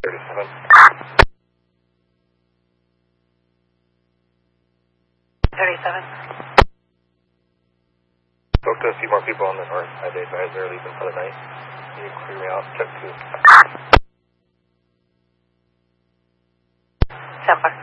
37. 37. Spoke to a few more people on the north side. They advised they're leaving for the night. Can you clear me out? Check 2. 10-4.